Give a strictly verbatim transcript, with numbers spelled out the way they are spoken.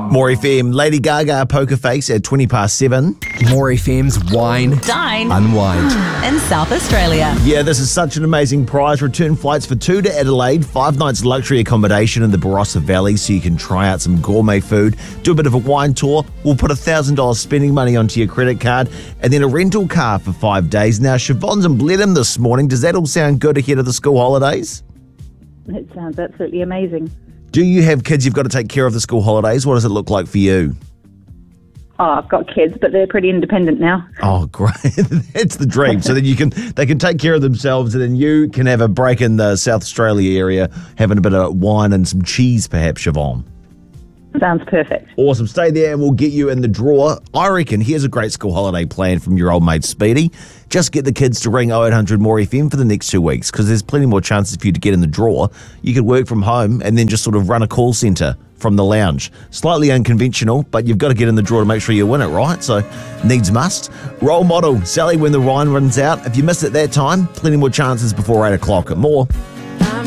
More F M, Lady Gaga, Poker Face at twenty past seven. More F M's Wine, Dine Unwind. in South Australia. Yeah, this is such an amazing prize. Return flights for two to Adelaide, five nights luxury accommodation in the Barossa Valley so you can try out some gourmet food, do a bit of a wine tour. We'll put one thousand dollars spending money onto your credit card and then a rental car for five days. Now, Siobhan's in Blenheim this morning. Does that all sound good ahead of the school holidays? It sounds absolutely amazing. Do you have kids you've got to take care of the school holidays? What does it look like for you? Oh, I've got kids, but they're pretty independent now. Oh, great. That's the dream. So then you can they can take care of themselves and then you can have a break in the South Australia area, having a bit of wine and some cheese perhaps, Siobhan. Sounds perfect. Awesome. Stay there and we'll get you in the draw. I reckon here's a great school holiday plan from your old mate Speedy. Just get the kids to ring oh eight hundred more F M for the next two weeks because there's plenty more chances for you to get in the draw. You could work from home and then just sort of run a call centre from the lounge. Slightly unconventional, but you've got to get in the draw to make sure you win it, right? So needs must. Role model, Sally when the wine runs out. If you missed it that time, plenty more chances before eight o'clock. More.